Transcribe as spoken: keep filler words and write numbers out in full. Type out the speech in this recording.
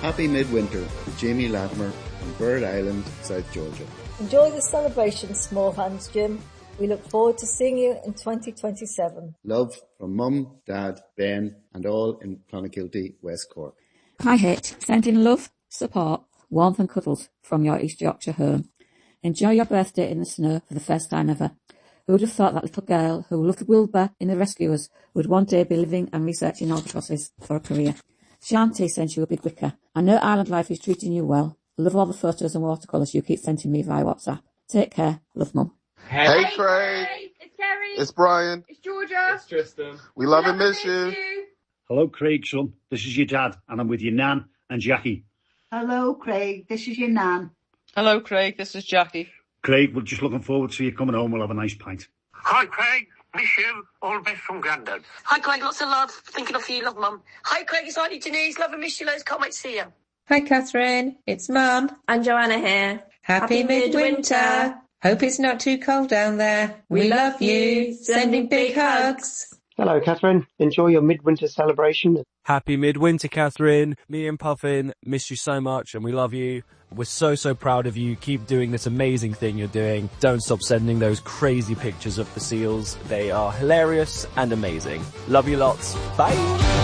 Happy Midwinter with Jamie Latimer from Bird Island, South Georgia. Enjoy the celebration, Small Hands Jim. We look forward to seeing you in twenty twenty-seven. Love from Mum, Dad, Ben and all in Clonakilty, West Cork. Hi Hit, sending love, support, warmth and cuddles from your East Yorkshire home. Enjoy your birthday in the snow for the first time ever. Who would have thought that little girl who loved Wilbur in The Rescuers would one day be living and researching albatrosses for a career? Shanti sent you a big wicker. I know Island Life is treating you well. Love all the photos and watercolours you keep sending me via WhatsApp. Take care. Love, Mum. Hey, Hey, Craig. Craig. It's Kerry. It's Brian. It's Georgia. It's Tristan. We love and miss you. Hello, Craig, son. This is your dad, and I'm with your nan and Jackie. Hello, Craig. This is your nan. Hello, Craig. This is Jackie. Craig, we're just looking forward to you coming home. We'll have a nice pint. Hi, Craig. Miss you. All the best from Grandad. Hi, Craig. Lots of love. Thinking of you. Love, Mum. Hi, Craig. It's Auntie Denise. Love and miss you loads. Can't wait to see you. Hi, Catherine. It's Mum. And Joanna here. Happy, Happy midwinter. midwinter. Hope it's not too cold down there. We, we love you. Sending big hugs. Hello, Catherine. Enjoy your midwinter celebration. Happy midwinter, Catherine. Me and Puffin miss you so much and we love you. We're so, so proud of you. Keep doing this amazing thing you're doing. Don't stop sending those crazy pictures of the seals. They are hilarious and amazing. Love you lots. Bye.